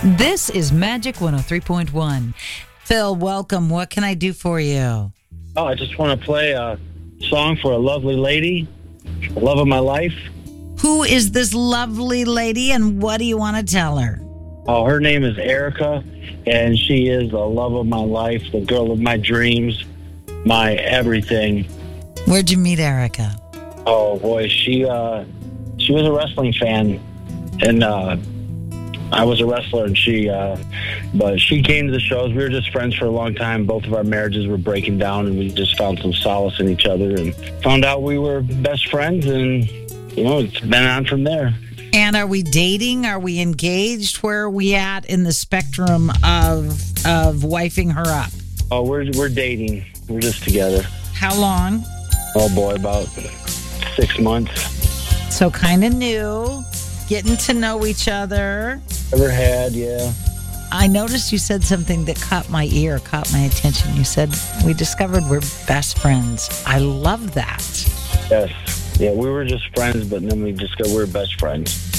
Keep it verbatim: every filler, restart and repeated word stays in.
This is Magic one oh three point one. Phil, welcome. What can I do for you? Oh, I just want to play a song for a lovely lady, the love of my life. Who is this lovely lady and what do you want to tell her? Oh, her name is Erica, and she is the love of my life, the girl of my dreams, my everything. Where'd you meet Erica? Oh, boy, she uh, she was a wrestling fan, and uh, I was a wrestler, and she, uh, but she came to the shows. We were just friends for a long time. Both of our marriages were breaking down, and we just found some solace in each other and found out we were best friends, and, you know, it's been on from there. And are we dating? Are we engaged? Where are we at in the spectrum of of wifing her up? Oh, we're we're dating. We're just together. How long? Oh, boy, about six months. So kind of new, getting to know each other. Ever had, yeah. I noticed you said something that caught my ear, caught my attention. You said, we discovered we're best friends. I love that. Yes. Yeah, we were just friends, but then we discovered we were best friends.